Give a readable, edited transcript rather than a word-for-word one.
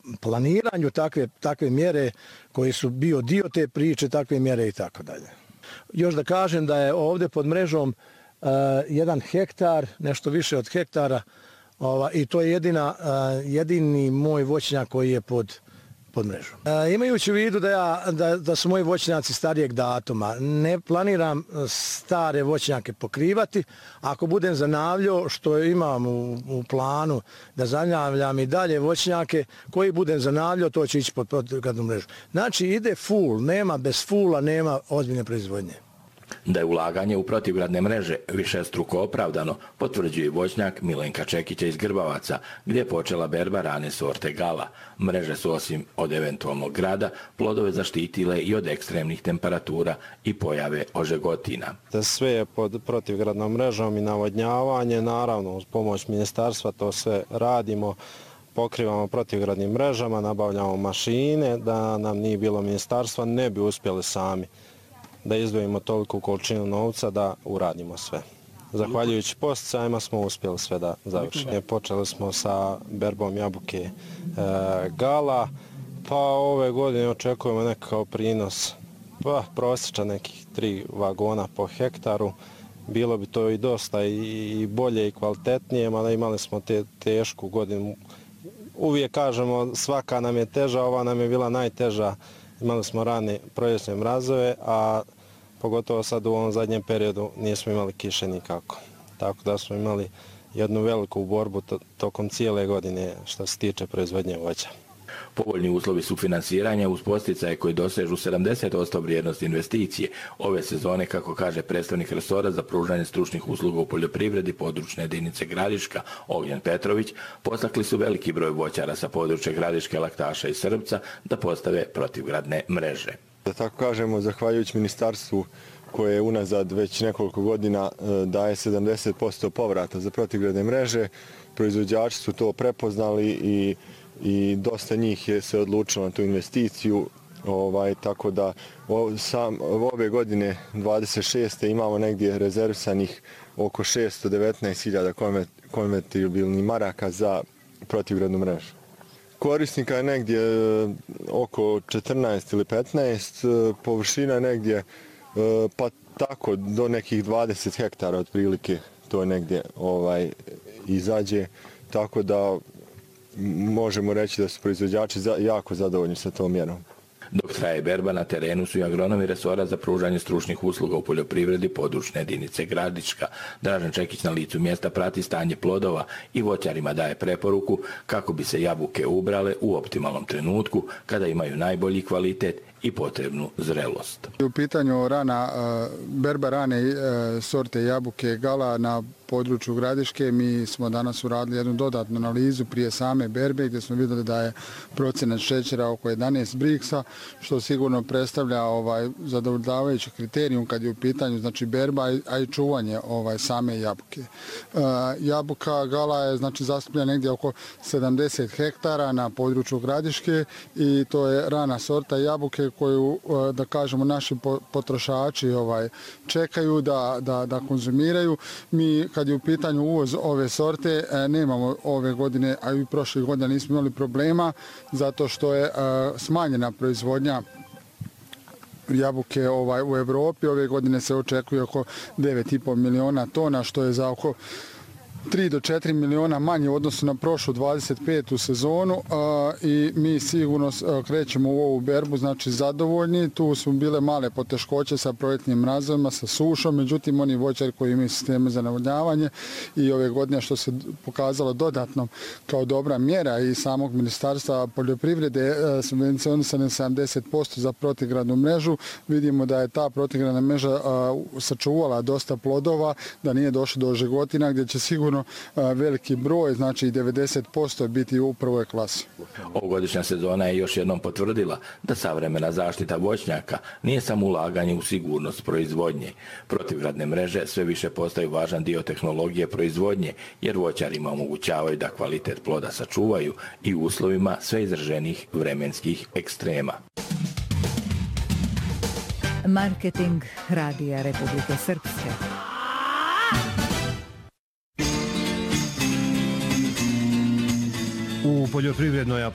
planiranju takve mjere koji su bio dio te priče, takve mjere i tako dalje. Još da kažem da je ovdje pod mrežom 1 hektar, nešto više od hektara, i to je jedini moj voćnjak koji je pod mrežom. Imajući u vidu da su moji voćnjaci starijeg datuma, ne planiram stare voćnjake pokrivati. Ako budem zanavljao, što imam u planu da zanavljam i dalje voćnjake, koji budem zanavljao, to će ići pod protivgradnu mrežu. Znači ide full, bez fulla nema ozbiljne proizvodnje. Da je ulaganje u protivgradne mreže višestruko opravdano, potvrđuje i voćnjak Milenka Čekića iz Grbavaca, gdje je počela berba rane sorte Gala. Mreže su osim od eventualnog grada, plodove zaštitile i od ekstremnih temperatura i pojave ožegotina. Sve je pod protivgradnom mrežom i navodnjavanje, naravno uz pomoć ministarstva to sve radimo. Pokrivamo protivgradnim mrežama, nabavljamo mašine, da nam nije bilo ministarstva ne bi uspjeli sami da izdvojimo toliku količinu novca da uradimo sve. Zahvaljujući posticajima smo uspjeli sve da završimo. Počeli smo sa berbom jabuke Gala, pa ove godine očekujemo nekakav prinos, prosječan nekih 3 vagona po hektaru. Bilo bi to i dosta i bolje i kvalitetnije, mada imali smo tešku godinu. Uvijek kažemo svaka nam je teža, ova nam je bila najteža. Imali smo rane proljetne mrazove, a pogotovo sad u ovom zadnjem periodu nismo imali kiše nikako. Tako da smo imali jednu veliku borbu tokom cijele godine što se tiče proizvodnje voća. Povoljni uslovi sufinansiranja uz podsticaje koji dosežu 70% vrijednosti investicije ove sezone, kako kaže predstavnik resora za pružanje stručnih usluga u poljoprivredi područne jedinice Gradiška Ognjen Petrović, postakli su veliki broj voćara sa područja Gradiške, Laktaša i Srbca da postave protivgradne mreže. Da tako kažemo, zahvaljujući ministarstvu koje unazad već nekoliko godina daje 70% povrata za protivgradne mreže, proizvođači su to prepoznali i dosta njih je se odlučilo na tu investiciju, tako da ove godine 26. imamo negdje rezervisanih oko 619.000 konvertibilnih maraka za protivgradnu mrežu. Korisnika je negdje oko 14 ili 15, površina negdje pa tako do nekih 20 hektara otprilike to negdje izađe, tako da možemo reći da su proizvođači jako zadovoljni sa tom mjerom. Dok traje berba, na terenu su i agronomi resora za pružanje stručnih usluga u poljoprivredi područne jedinice Gradiška. Dražen Čekić na licu mjesta prati stanje plodova i voćarima daje preporuku kako bi se jabuke ubrale u optimalnom trenutku kada imaju najbolji kvalitet i potrebnu zrelost. U pitanju berba rane sorte jabuke Gala na području Gradiške, mi smo danas uradili jednu dodatnu analizu prije same berbe gdje smo vidjeli da je procenat šećera oko 11 briksa, što sigurno predstavlja zadovoljavajući kriterijum kad je u pitanju znači berba, a i čuvanje same jabuke. Jabuka Gala je znači zastupljena negdje oko 70 hektara na području Gradiške i to je rana sorta jabuke koju, da kažemo, naši potrošači čekaju da konzumiraju. Mi, kad je u pitanju uvoz ove sorte, nemamo ove godine, a i prošle godine nismo imali problema, zato što je smanjena proizvodnja jabuke u Evropi. Ove godine se očekuje oko 9,5 miliona tona, što je za oko 3 do 4 miliona manje u odnosu na prošlu 25. sezonu i mi sigurno krećemo u ovu berbu, znači zadovoljni. Tu su bile male poteškoće sa proljetnim mrazovima, sa sušom, međutim oni voćari koji imaju sisteme za navodnjavanje i ove godine što se pokazalo dodatno kao dobra mjera i samog Ministarstva poljoprivrede subvencionisane 70% za protivgradnu mrežu. Vidimo da je ta protivgradna mreža sačuvala dosta plodova, da nije došlo do ožegotina gdje će sigurno veliki broj, znači 90% biti u prvoj klasi. Ovogodišnja sezona je još jednom potvrdila da savremena zaštita voćnjaka nije samo ulaganje u sigurnost proizvodnje. Protivgradne mreže sve više postaju važan dio tehnologije proizvodnje, jer voćarima omogućavaju da kvalitet ploda sačuvaju i u uslovima sve izraženih vremenskih ekstrema. Marketing Radija Republike Srpske. U poljoprivrednoj